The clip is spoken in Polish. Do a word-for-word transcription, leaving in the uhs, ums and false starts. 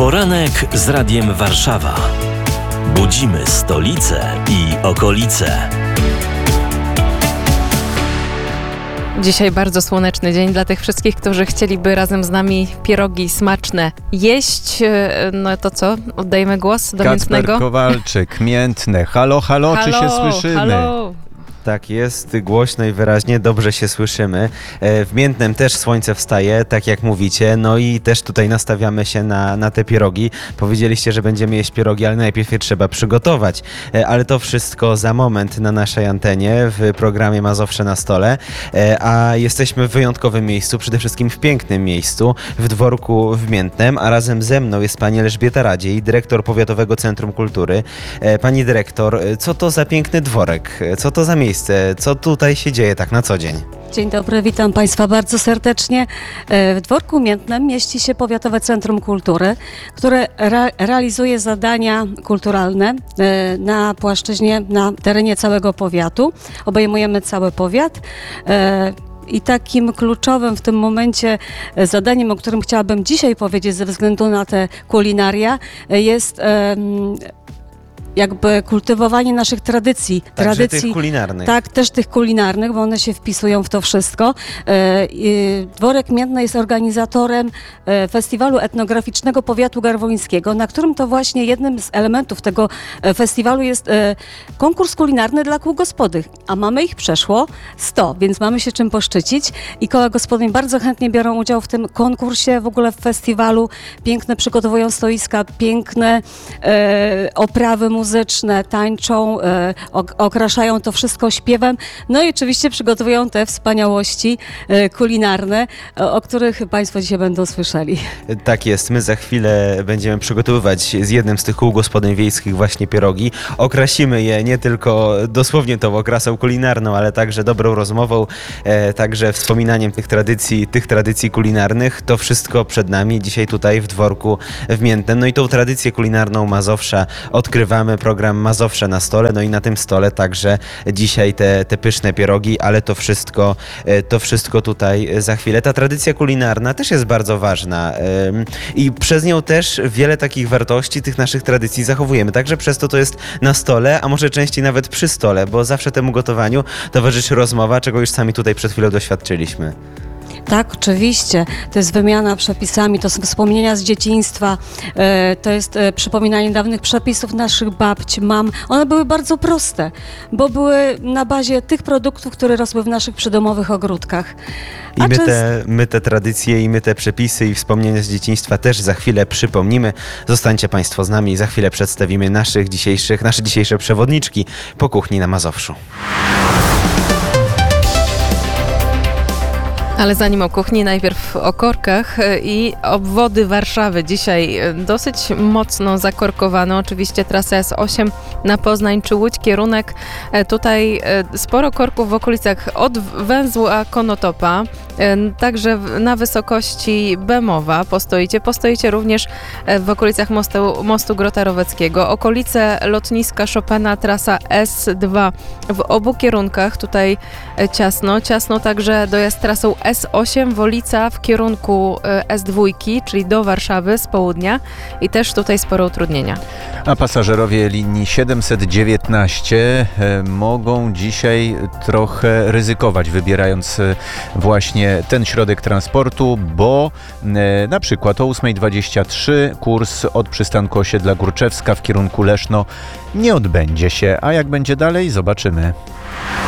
Poranek z Radiem Warszawa. Budzimy stolicę i okolice. Dzisiaj bardzo słoneczny dzień dla tych wszystkich, którzy chcieliby razem z nami pierogi smaczne jeść. No to co? Oddajemy głos do Kacper Miętnego. Kowalczyk, Miętne. Halo, halo, Halo, czy się słyszymy? Halo. Tak jest, głośno i wyraźnie, dobrze się słyszymy. W Miętnem też słońce wstaje, tak jak mówicie, no i też tutaj nastawiamy się na, na te pierogi. Powiedzieliście, że będziemy jeść pierogi, ale najpierw je trzeba przygotować. Ale to wszystko za moment na naszej antenie w programie Mazowsze na stole. A jesteśmy w wyjątkowym miejscu, przede wszystkim w pięknym miejscu, w dworku w Miętnem, a razem ze mną jest pani Elżbieta Radziej, dyrektor Powiatowego Centrum Kultury. Pani dyrektor, co to za piękny dworek? Co to za miejsce? Co tutaj się dzieje tak na co dzień? Dzień dobry, witam Państwa bardzo serdecznie. W dworku Miętnem mieści się Powiatowe Centrum Kultury, które re- realizuje zadania kulturalne na płaszczyźnie, na terenie całego powiatu. Obejmujemy cały powiat. I takim kluczowym w tym momencie zadaniem, o którym chciałabym dzisiaj powiedzieć ze względu na te kulinaria, jest jakby kultywowanie naszych tradycji. Także tradycji tych kulinarnych. Tak, też tych kulinarnych, bo one się wpisują w to wszystko. Dworek Miętny jest organizatorem festiwalu etnograficznego Powiatu Garwońskiego, na którym to właśnie jednym z elementów tego festiwalu jest konkurs kulinarny dla kół gospodyń, a mamy ich przeszło sto, więc mamy się czym poszczycić i koła gospodyń bardzo chętnie biorą udział w tym konkursie, w ogóle w festiwalu. Piękne przygotowują stoiska, piękne e, oprawy muzyczne, muzyczne, tańczą, e, okraszają to wszystko śpiewem, no i oczywiście przygotowują te wspaniałości e, kulinarne, o, o których Państwo dzisiaj będą słyszeli. Tak jest, my za chwilę będziemy przygotowywać z jednym z tych kół gospodyń wiejskich właśnie pierogi. Okrasimy je nie tylko dosłownie tą okrasą kulinarną, ale także dobrą rozmową, e, także wspominaniem tych tradycji, tych tradycji kulinarnych. To wszystko przed nami dzisiaj tutaj w dworku w Miętnem. No i tą tradycję kulinarną Mazowsza odkrywamy. Program Mazowsze na stole, no i na tym stole także dzisiaj te, te pyszne pierogi, ale to wszystko, to wszystko tutaj za chwilę. Ta tradycja kulinarna też jest bardzo ważna i przez nią też wiele takich wartości, tych naszych tradycji zachowujemy. Także przez to to jest na stole, a może częściej nawet przy stole, bo zawsze temu gotowaniu towarzyszy rozmowa, czego już sami tutaj przed chwilą doświadczyliśmy. Tak, oczywiście. To jest wymiana przepisami, to są wspomnienia z dzieciństwa, to jest przypominanie dawnych przepisów naszych babć, mam. One były bardzo proste, bo były na bazie tych produktów, które rosły w naszych przydomowych ogródkach. I my, często... te, my te tradycje i my te przepisy i wspomnienia z dzieciństwa też za chwilę przypomnimy. Zostańcie Państwo z nami i za chwilę przedstawimy naszych dzisiejszych, nasze dzisiejsze przewodniczki po kuchni na Mazowszu. Ale zanim o kuchni, najpierw o korkach i obwody Warszawy. Dzisiaj dosyć mocno zakorkowane. Oczywiście trasa S osiem na Poznań czy Łódź, kierunek. Tutaj sporo korków w okolicach od węzła Konotopa, także na wysokości Bemowa postoicie. Postoicie również w okolicach mostu, mostu Grota Roweckiego. Okolice lotniska Chopina, trasa S dwa w obu kierunkach. Tutaj ciasno. Ciasno także dojazd trasą S osiem Wolica w kierunku S dwa, czyli do Warszawy z południa i też tutaj sporo utrudnienia. A pasażerowie linii siedemset dziewiętnaście mogą dzisiaj trochę ryzykować, wybierając właśnie ten środek transportu, bo na przykład o ósma dwadzieścia trzy kurs od przystanku Osiedla Górczewska w kierunku Leszno nie odbędzie się, a jak będzie dalej, zobaczymy.